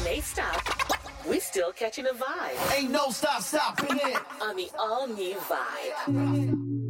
they stop, we still catching a vibe. Ain't no stopping it. On the all-new Vibe.